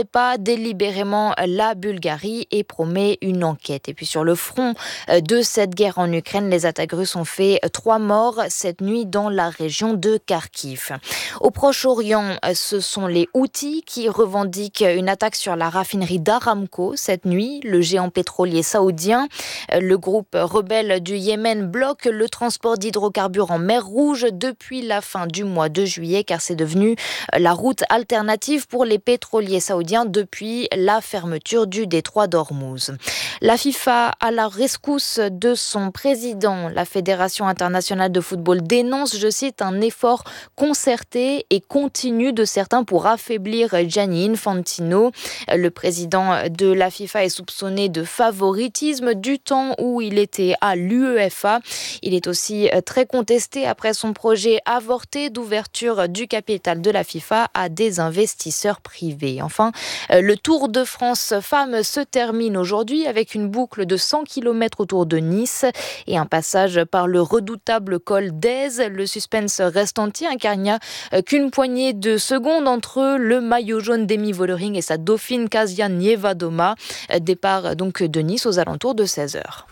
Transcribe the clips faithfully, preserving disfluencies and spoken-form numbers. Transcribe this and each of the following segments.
pas délibérément la Bulgarie et promet une enquête. Et puis sur le front de cette guerre en Ukraine, les attaques russes ont fait trois morts cette nuit dans la région de Kharkiv. Au Proche-Orient, ce sont les Houthis qui revendiquent une attaque sur la raffinerie d'Aramco cette nuit. Le géant pétrolier saoudien, le groupe rebelle du Yémen bloque le transport d'hydrocarbures en mer Rouge depuis la fin du mois de juillet car c'est devenu la route alternative pour les pétroliers saoudiens depuis la fermeture du détroit d'Ormuz. La FIFA à la rescousse de son président. La Fédération internationale de football dénonce, je cite, un effort concerté et continu de certains pour affaiblir Gianni Infantino. Le président de la FIFA est soupçonné de favoritisme du temps où il était à l'UEFA. Il est aussi très contesté après son projet avorté d'ouverture du capital de la FIFA à des investisseurs privés. Enfin, le Tour de France femmes se termine aujourd'hui avec une boucle de cent kilomètres autour de Nice et un passage par le redoutable col d'Aise. Le suspense reste entier car il n'y a qu'une poignée de secondes entre le maillot jaune d'Emi Vollering et sa dauphine Kasia Nievadoma. Départ donc de Nice aux alentours de seize heures.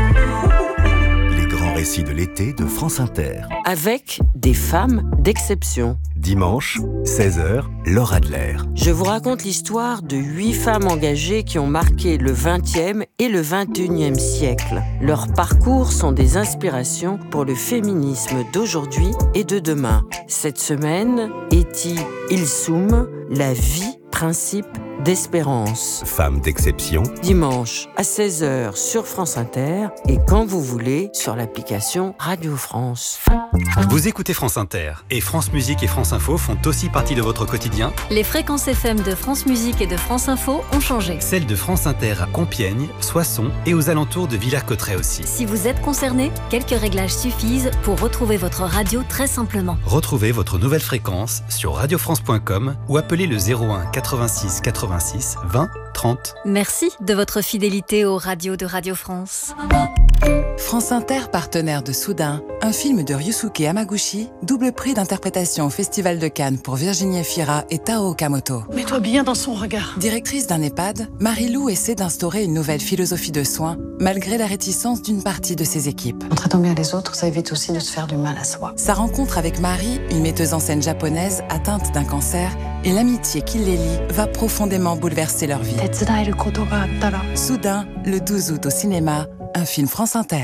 Récit de l'été de France Inter. Avec des femmes d'exception. Dimanche, seize heures, Laure Adler. Je vous raconte l'histoire de huit femmes engagées qui ont marqué le vingtième et le vingt et unième siècle. Leurs parcours sont des inspirations pour le féminisme d'aujourd'hui et de demain. Cette semaine, Eti Ilsoum, la vie, principe d'espérance. Femme d'exception. Dimanche à seize heures sur France Inter et quand vous voulez sur l'application Radio France. Vous écoutez France Inter et France Musique et France Info font aussi partie de votre quotidien. Les fréquences F M de France Musique et de France Info ont changé. Celles de France Inter à Compiègne, Soissons et aux alentours de Villers-Cotterêts aussi. Si vous êtes concerné, quelques réglages suffisent pour retrouver votre radio très simplement. Retrouvez votre nouvelle fréquence sur radio france point com ou appelez le zéro un quatre-vingt-six quatre-vingt-six vingt trente. Merci de votre fidélité aux radios de Radio France. France Inter, partenaire de Soudain, un film de Ryusuke Hamaguchi, double prix d'interprétation au Festival de Cannes pour Virginie Efira et Tao Okamoto. Mets-toi bien dans son regard. Directrice d'un EHPAD, Marie-Lou essaie d'instaurer une nouvelle philosophie de soins, malgré la réticence d'une partie de ses équipes. En traitant bien les autres, ça évite aussi de se faire du mal à soi. Sa rencontre avec Marie, une metteuse en scène japonaise atteinte d'un cancer, et l'amitié qui les lie va profondément bouleverser leur vie. Soudain, le douze août au cinéma, un film France Inter.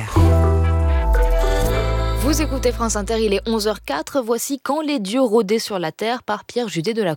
Vous écoutez France Inter, il est onze heures zéro quatre. Voici Quand les dieux rôdaient sur la terre par Pierre Judet de la